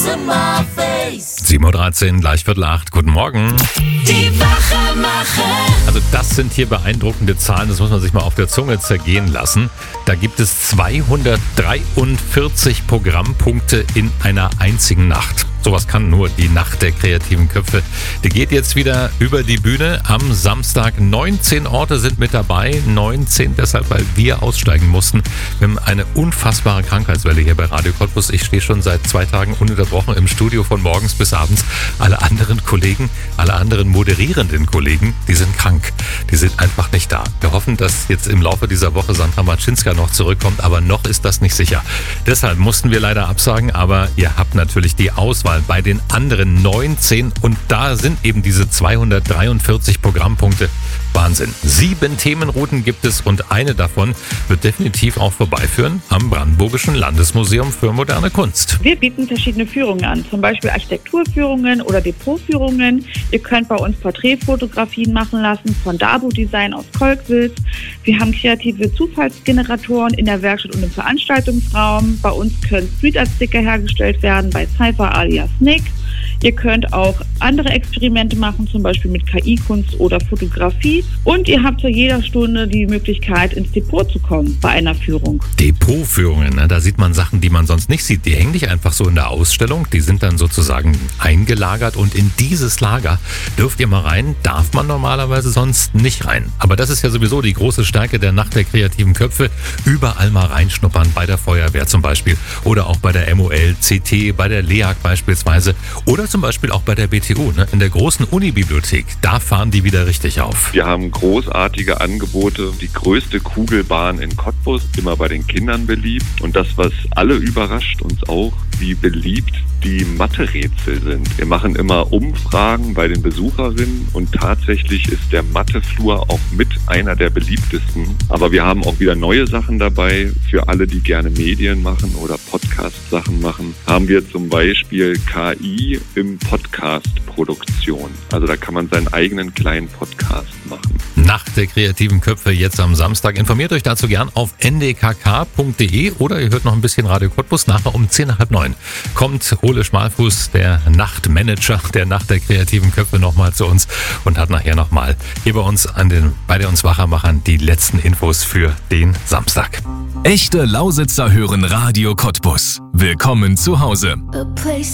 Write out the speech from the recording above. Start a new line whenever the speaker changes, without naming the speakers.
7:13 Uhr, gleich 7:45. Guten Morgen.
Die Wachemacher.
Also das sind hier beeindruckende Zahlen, das muss man sich mal auf der Zunge zergehen lassen. Da gibt es 243 Programmpunkte in einer einzigen Nacht. Sowas kann nur die Nacht der kreativen Köpfe. Die geht jetzt wieder über die Bühne am Samstag. 19 Orte sind mit dabei. 19 deshalb, weil wir aussteigen mussten. Wir haben eine unfassbare Krankheitswelle hier bei Radio Cottbus. Ich stehe schon seit 2 Tagen ununterbrochen im Studio von morgens bis abends. Alle anderen Kollegen, alle anderen moderierenden Kollegen, die sind krank. Die sind einfach nicht da. Wir hoffen, dass jetzt im Laufe dieser Woche Sandra Marczynska noch zurückkommt, aber noch ist das nicht sicher. Deshalb mussten wir leider absagen, aber ihr habt natürlich die Auswahl bei den anderen 19 und da sind eben diese 243 Programmpunkte. Wahnsinn. 7 Themenrouten gibt es und eine davon wird definitiv auch vorbeiführen am Brandenburgischen Landesmuseum für moderne Kunst.
Wir bieten verschiedene Führungen an, zum Beispiel Architekturführungen oder Depotführungen. Ihr könnt bei uns Porträtfotografien machen lassen von Dabo Design aus Kolkwitz. Wir haben kreative Zufallsgeneratoren in der Werkstatt und im Veranstaltungsraum. Bei uns können Street-Art-Sticker hergestellt werden bei Cypher alias Nick. Ihr könnt auch andere Experimente machen, zum Beispiel mit KI-Kunst oder Fotografie. Und ihr habt zu jeder Stunde die Möglichkeit, ins Depot zu kommen bei einer Führung.
Depotführungen, ne? Da sieht man Sachen, die man sonst nicht sieht. Die hängen nicht einfach so in der Ausstellung. Die sind dann sozusagen eingelagert. Und in dieses Lager dürft ihr mal rein, darf man normalerweise sonst nicht rein. Aber das ist ja sowieso die große Stärke der Nacht der kreativen Köpfe. Überall mal reinschnuppern, bei der Feuerwehr zum Beispiel. Oder auch bei der MOL, CT, bei der LEAG beispielsweise. Oder zum Beispiel auch bei der BTU, ne? In der großen Unibibliothek. Da fahren die wieder richtig auf.
Wir haben großartige Angebote. Die größte Kugelbahn in Cottbus, immer bei den Kindern beliebt. Und das, was alle überrascht, uns auch, wie beliebt die Mathe-Rätsel sind. Wir machen immer Umfragen bei den Besucherinnen und tatsächlich ist der Matheflur auch mit einer der beliebtesten. Aber wir haben auch wieder neue Sachen dabei. Für alle, die gerne Medien machen oder Podcast-Sachen machen, haben wir zum Beispiel KI im Podcast-Produktion. Also da kann man seinen eigenen kleinen Podcast machen.
Nacht der kreativen Köpfe jetzt am Samstag. Informiert euch dazu gern auf ndkk.de oder ihr hört noch ein bisschen Radio Cottbus. Nachher um 8:50 kommt Ole Schmalfuß, der Nachtmanager der Nacht der kreativen Köpfe, nochmal zu uns und hat nachher nochmal hier bei uns bei uns Wachermachern die letzten Infos für den Samstag.
Echte Lausitzer hören Radio Cottbus. Willkommen zu Hause.
A place